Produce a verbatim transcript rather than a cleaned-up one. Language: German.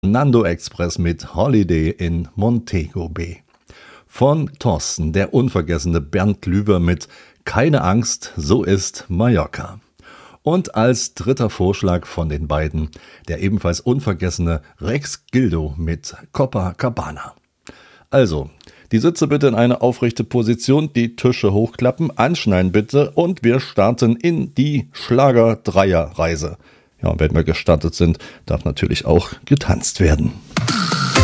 Nando Express mit Holiday in Montego Bay. Von Thorsten, der unvergessene Bernd Lüber mit Keine Angst, so ist Mallorca. Und als dritter Vorschlag von den beiden der ebenfalls unvergessene Rex Gildo mit Copacabana. Also, die Sitze bitte in eine aufrechte Position, die Tische hochklappen, anschneiden bitte und wir starten in die Schlager-Dreier-Reise. Ja, und wenn wir gestartet sind, darf natürlich auch getanzt werden.